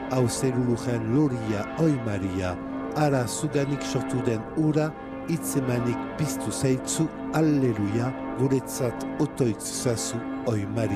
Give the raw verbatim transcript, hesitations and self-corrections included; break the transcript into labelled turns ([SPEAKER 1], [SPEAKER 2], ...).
[SPEAKER 1] hau zerulujen loria, oi Maria, ara zuganik sortu den ura, itzemanik piztu zaitzu, alleluia, guretzat otoitz zazu, oi Maria.